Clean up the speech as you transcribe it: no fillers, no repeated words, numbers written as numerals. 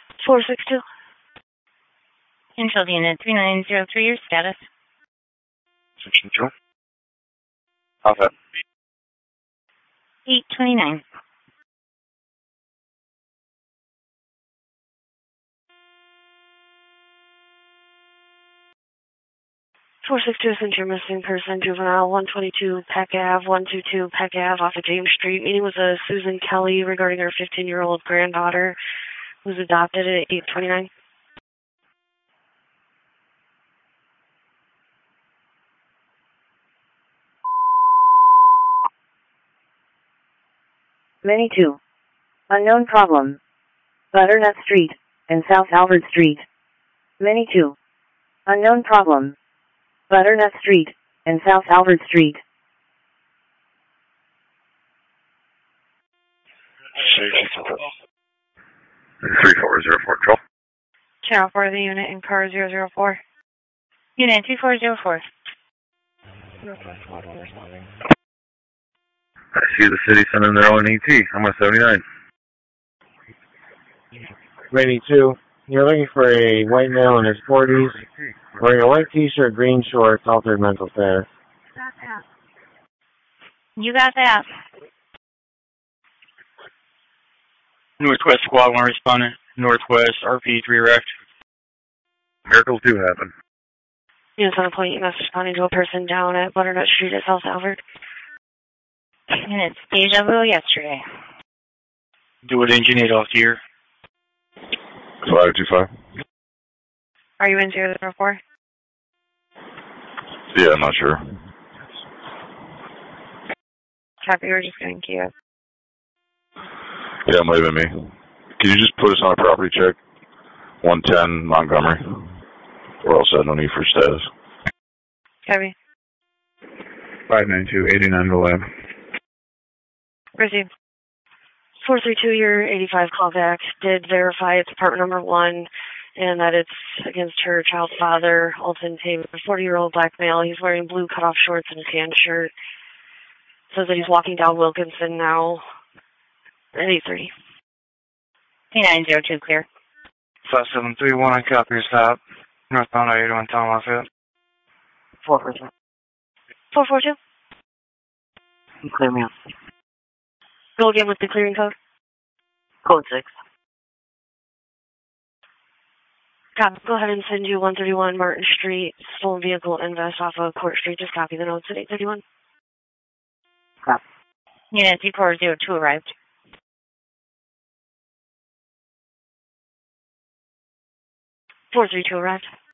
462. Control Unit 3903, your status. Section 2. How's that? 829. Center missing person, juvenile, 122 Peck Ave, 122 Peck Ave off of James Street. Meeting with Susan Kelly regarding her 15-year-old granddaughter who's adopted at 829. Many 2. Unknown problem. Butternut Street and South Albert Street. Many 2. Unknown problem. Butternut Street and South Albert Street. Station 3404, control. Channel 4 of the unit in car 004. Unit 2404. I see the city sending their own ET. I'm at 79. Ready 2. You're looking for a white male in his 40s, wearing a white t-shirt, green shorts, altered mental status. You got that. Northwest Squad 1 responding. Northwest RP3 wrecked. Miracles do happen. Unit 7 point, you must responding to a person down at Butternut Street at South Albert. And it's deja vu yesterday. Do it engine 8 off here. 525. Are you in 004? Yeah, I'm not sure. Copy, we're just getting key up. Yeah, it might have been me. Can you just put us on a property check? 110 Montgomery. We're all set, no need for status. Copy. 592 89 to lab. Received. 432, your 85 callback did verify it's apartment number 1 and that it's against her child's father, Alton Tabor, 40-year-old black male. He's wearing blue cutoff shorts and a tan shirt. Says that he's walking down Wilkinson now at 8:30. 3902 clear. 5731, I copy your stop. Northbound I-81 Tom Lafayette. 442. 442? Clear me out. Go again with the clearing code. Code 6. Copy. Go ahead and send you 131 Martin Street, stolen vehicle invest off of Court Street. Just copy the notes at 831. Copy. Unit 3402 arrived. 432 arrived.